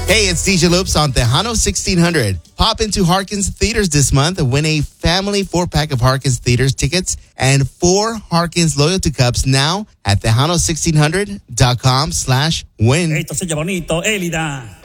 Hey, it's DJ Loops on Tejano 1600. Pop into Harkins Theaters this month and win a family 4-pack of Harkins Theaters tickets and 4 Harkins Loyalty Cups now at Tejano1600.com/win. Esto se llama bonito, Elida.